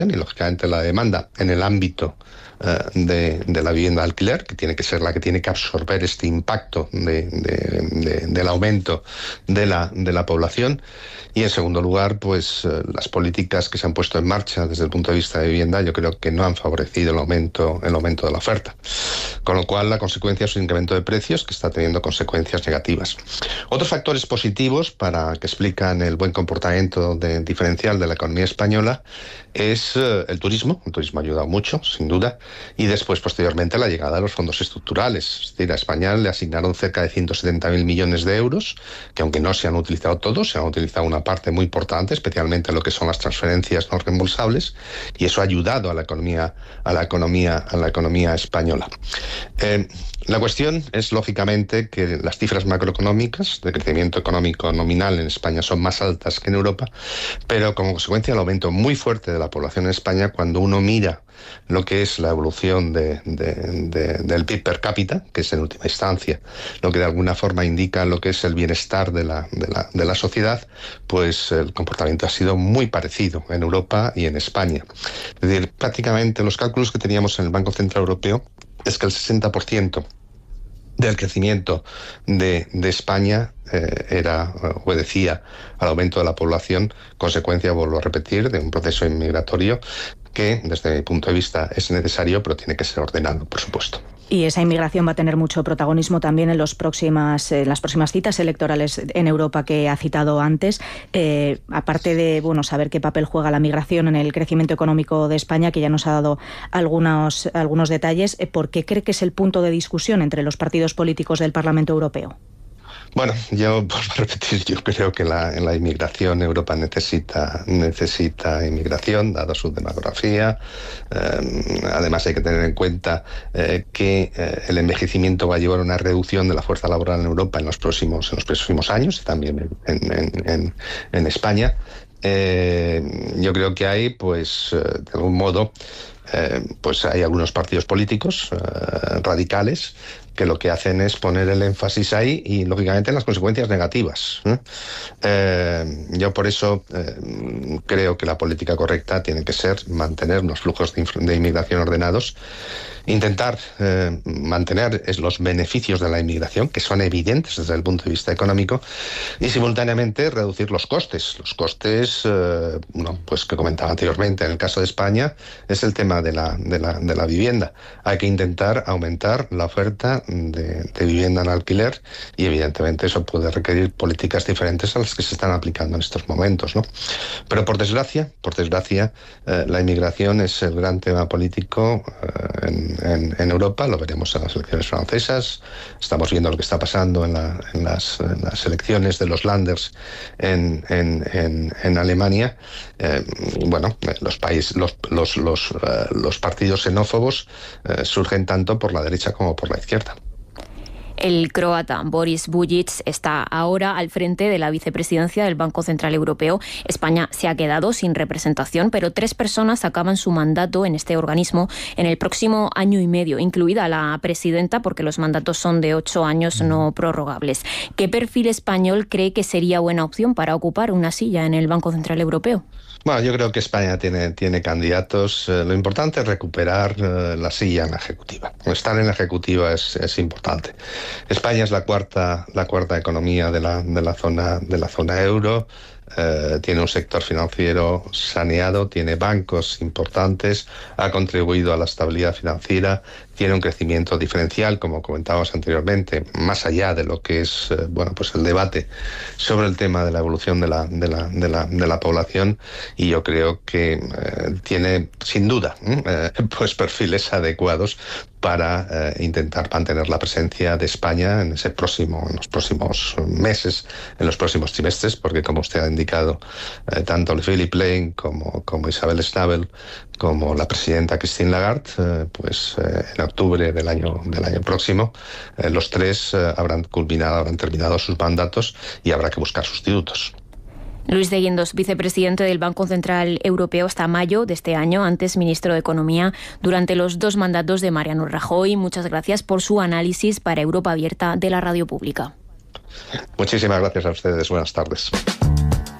y lógicamente la demanda en el ámbito de la vivienda de alquiler, que tiene que ser la que tiene que absorber este impacto del aumento de la población. Y en segundo lugar, pues las políticas que se han puesto en marcha desde el punto de vista de vivienda, yo creo que no han favorecido el aumento de la oferta. Con lo cual, la consecuencia es un incremento de precios que está teniendo consecuencias negativas. Otros factores positivos que explican el buen comportamiento diferencial de la economía española es el turismo. El turismo ha ayudado mucho, sin duda, y después, posteriormente, la llegada de los fondos estructurales. Es decir, a España le asignaron cerca de 170.000 millones de euros, que aunque no se han utilizado todos, se han utilizado una parte muy importante, especialmente lo que son las transferencias no reembolsables, y eso ha ayudado a la economía española. La cuestión es, lógicamente, que las cifras macroeconómicas de crecimiento económico nominal en España son más altas que en Europa, pero como consecuencia del aumento muy fuerte de la población en España, cuando uno mira lo que es la evolución del PIB per cápita, que es en última instancia lo que de alguna forma indica lo que es el bienestar de la sociedad, pues el comportamiento ha sido muy parecido en Europa y en España. Es decir, prácticamente los cálculos que teníamos en el Banco Central Europeo es que el 60% del crecimiento de España obedecía al aumento de la población, consecuencia, vuelvo a repetir, de un proceso inmigratorio que, desde mi punto de vista, es necesario, pero tiene que ser ordenado, por supuesto. Y esa inmigración va a tener mucho protagonismo también en las próximas citas electorales en Europa que ha citado antes. Aparte de saber qué papel juega la migración en el crecimiento económico de España, que ya nos ha dado algunos detalles, ¿por qué cree que es el punto de discusión entre los partidos políticos del Parlamento Europeo? Bueno, yo vuelvo a repetir, yo creo que en la inmigración Europa necesita inmigración, dado su demografía. Además hay que tener en cuenta que el envejecimiento va a llevar a una reducción de la fuerza laboral en Europa en los próximos años, y también en España. Yo creo que hay, de algún modo, hay algunos partidos políticos radicales que lo que hacen es poner el énfasis ahí y, lógicamente, en las consecuencias negativas. Yo por eso creo que la política correcta tiene que ser mantener unos flujos de inmigración ordenados, intentar mantener los beneficios de la inmigración, que son evidentes desde el punto de vista económico, y simultáneamente reducir los costes. Los costes, que comentaba anteriormente, en el caso de España, es el tema de la vivienda. Hay que intentar aumentar la oferta de vivienda en alquiler, y evidentemente eso puede requerir políticas diferentes a las que se están aplicando en estos momentos, ¿no? Pero por desgracia, la inmigración es el gran tema político en Europa. Lo veremos en las elecciones francesas, estamos viendo lo que está pasando en las elecciones de los Länders en Alemania. Los partidos xenófobos surgen tanto por la derecha como por la izquierda. El croata Boris Bujic está ahora al frente de la vicepresidencia del Banco Central Europeo. España se ha quedado sin representación, pero 3 personas acaban su mandato en este organismo en el próximo año y medio, incluida la presidenta, porque los mandatos son de 8 años no prorrogables. ¿Qué perfil español cree que sería buena opción para ocupar una silla en el Banco Central Europeo? Bueno, yo creo que España tiene candidatos. Lo importante es recuperar la silla en la ejecutiva. Estar en la ejecutiva es importante. España es la cuarta economía de la zona euro. Tiene un sector financiero saneado, tiene bancos importantes, ha contribuido a la estabilidad financiera, tiene un crecimiento diferencial, como comentábamos anteriormente, más allá de lo que es el debate sobre el tema de la evolución de la población, y yo creo que tiene sin duda perfiles adecuados para intentar mantener la presencia de España en los próximos meses, en los próximos trimestres, porque, como usted ha indicado, tanto Philip Lane como Isabel Schnabel, como la presidenta Christine Lagarde, en octubre del año próximo, los 3 habrán terminado sus mandatos y habrá que buscar sustitutos. Luis de Guindos, vicepresidente del Banco Central Europeo hasta mayo de este año, antes ministro de Economía durante los 2 mandatos de Mariano Rajoy. Muchas gracias por su análisis para Europa Abierta de la Radio Pública. Muchísimas gracias a ustedes. Buenas tardes.